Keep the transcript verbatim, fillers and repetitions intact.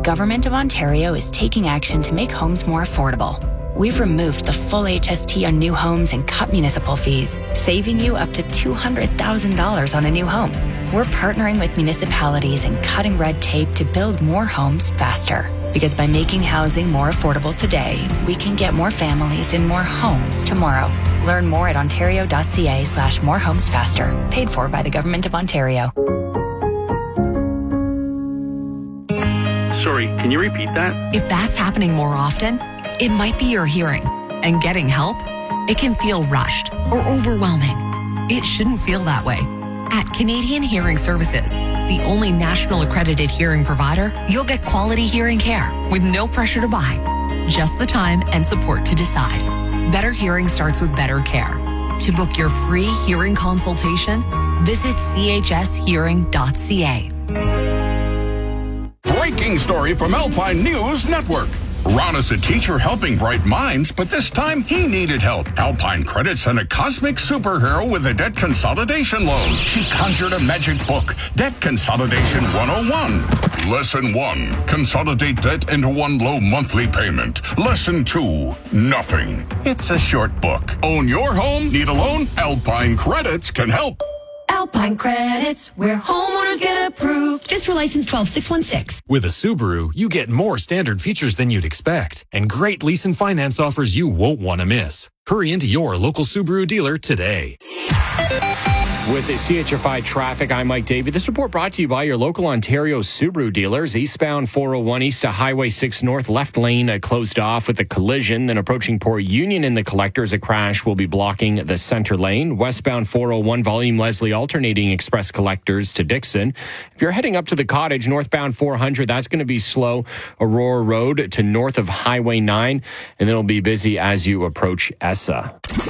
Government of Ontario is taking action to make homes more affordable. We've removed the full H S T on new homes and cut municipal fees, saving you up to two hundred thousand dollars on a new home. We're partnering with municipalities and cutting red tape to build more homes faster. Because by making housing more affordable today, we can get more families in more homes tomorrow. Learn more at ontario.ca slash more homes faster. Paid for by the Government of Ontario. Sorry, can you repeat that? If that's happening more often, it might be your hearing. And getting help, it can feel rushed or overwhelming. It shouldn't feel that way. At Canadian Hearing Services, the only national accredited hearing provider, you'll get quality hearing care with no pressure to buy, just the time and support to decide. Better hearing starts with better care. To book your free hearing consultation, visit c h s hearing dot c a. Breaking story from Alpine News Network. Ron is a teacher helping bright minds, but this time he needed help. Alpine Credit sent a cosmic superhero with a debt consolidation loan. She conjured a magic book, Debt Consolidation one oh one. Lesson one, consolidate debt into one low monthly payment. Lesson two, nothing. It's a short book. Own your home? Need a loan? Alpine Credits can help. Alpine Credits, where homeowners get approved. Just for license twelve six one six. With a Subaru, you get more standard features than you'd expect and great lease and finance offers you won't want to miss. Hurry into your local Subaru dealer today. With the C H F I traffic, I'm Mike Davey. This report brought to you by your local Ontario Subaru dealers. Eastbound four oh one east to Highway six North, left lane uh, closed off with a collision. Then approaching Port Union in the collectors, a crash will be blocking the center lane. Westbound four oh one, Volume Leslie alternating express collectors to Dixon. If you're heading up to the Cottage, northbound four hundred, that's going to be slow. Aurora Road to north of Highway nine, and then it'll be busy as you approach E S S A.